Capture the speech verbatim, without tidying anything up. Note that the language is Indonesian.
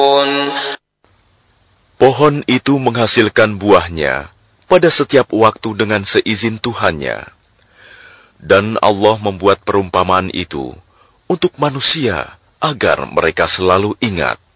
Pohon itu menghasilkan buahnya pada setiap waktu dengan seizin Tuhannya. Dan Allah membuat perumpamaan itu untuk manusia agar mereka selalu ingat.